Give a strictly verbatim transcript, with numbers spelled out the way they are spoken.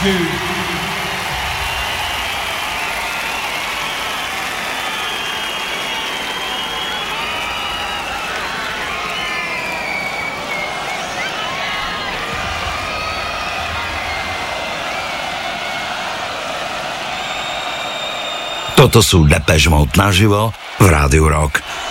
you. Toto sú Depeche Mode naživo v Rádiu Rock.